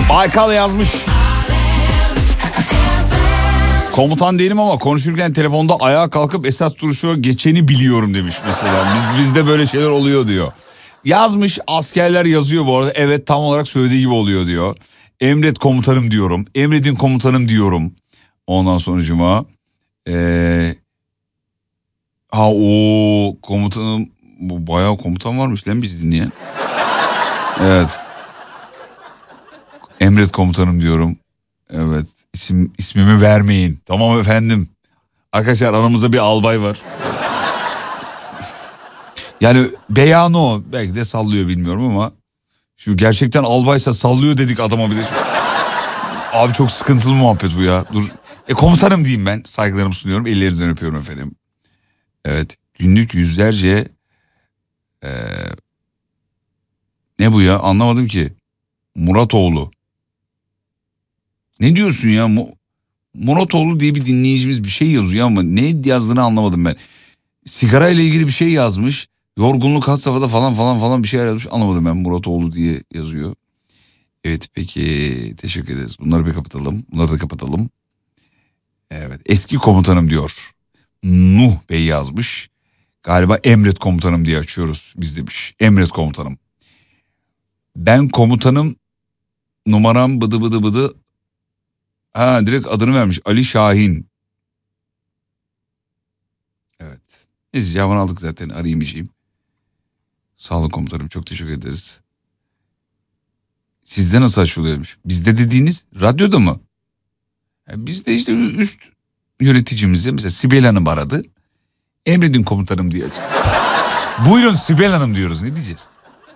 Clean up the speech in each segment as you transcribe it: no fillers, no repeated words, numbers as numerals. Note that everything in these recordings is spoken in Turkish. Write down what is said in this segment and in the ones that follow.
Baykal yazmış. Komutan değilim ama konuşurken telefonda ayağa kalkıp esas duruşa geçeni biliyorum demiş mesela. Bizde böyle şeyler oluyor diyor. Yazmış, askerler yazıyor bu arada. Evet, tam olarak söylediği gibi oluyor diyor. Emret komutanım diyorum. Emredin komutanım diyorum. Ondan sonucuma. Komutanım. Bu bayağı komutan varmış lan bizi dinleyen. Evet. Emret komutanım diyorum. Evet. İsmimi vermeyin. Tamam efendim. Arkadaşlar aramızda bir albay var. Yani beyanı o. Belki de sallıyor bilmiyorum ama. Şu gerçekten albaysa sallıyor dedik adama bir de. Abi çok sıkıntılı muhabbet bu ya. Dur. Komutanım diyeyim ben. Saygılarımı sunuyorum. Ellerinizden öpüyorum efendim. Evet. Günlük yüzlerce... ne bu ya? Anlamadım ki. Muratoğlu. Ne diyorsun ya? Muratoğlu diye bir dinleyicimiz bir şey yazıyor ama ne yazdığını anlamadım ben. Sigara ile ilgili bir şey yazmış. Yorgunluk had safhada falan bir şey yazmış. Anlamadım ben, Muratoğlu diye yazıyor. Evet peki, teşekkür ederiz. Bunları bir kapatalım. Bunları da kapatalım. Evet, eski komutanım diyor. Nuh Bey yazmış. Galiba emret komutanım diye açıyoruz biz demiş. Emret komutanım. Ben komutanım, numaram bıdı bıdı bıdı. Direkt adını vermiş. Ali Şahin. Evet. Neyse, cevabını aldık zaten. Arayayım bir şeyim. Sağ olun komutanım. Çok teşekkür ederiz. Sizde nasıl açılıyormuş? Bizde dediğiniz radyoda mı? Bizde işte üst yöneticimizi mesela Sibel Hanım aradı. Emredin komutanım diye. Buyurun Sibel Hanım diyoruz. Ne diyeceğiz?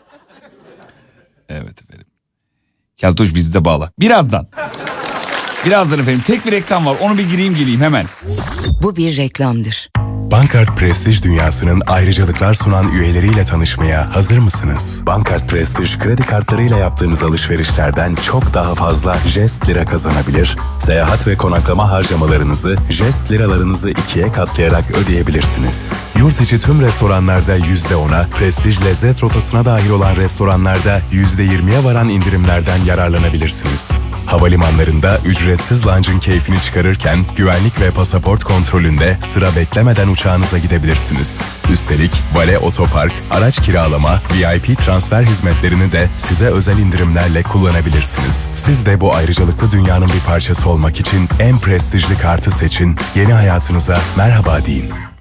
Evet efendim. Keltoş bizi de bağla. Birazdan efendim. Tek bir reklam var. Onu bir gireyim geleyim hemen. Bu bir reklamdır. Bankart Prestij dünyasının ayrıcalıklar sunan üyeleriyle tanışmaya hazır mısınız? Bankart Prestij kredi kartlarıyla yaptığınız alışverişlerden çok daha fazla jest lira kazanabilir, seyahat ve konaklama harcamalarınızı jest liralarınızı 2'ye katlayarak ödeyebilirsiniz. Yurt içi tüm restoranlarda %10'a, Prestij lezzet rotasına dahil olan restoranlarda %20'ye varan indirimlerden yararlanabilirsiniz. Havalimanlarında ücretsiz lounge'ın keyfini çıkarırken güvenlik ve pasaport kontrolünde sıra beklemeden uçağınıza gidebilirsiniz. Üstelik vale otopark, araç kiralama, VIP transfer hizmetlerini de size özel indirimlerle kullanabilirsiniz. Siz de bu ayrıcalıklı dünyanın bir parçası olmak için en prestijli kartı seçin, yeni hayatınıza merhaba deyin.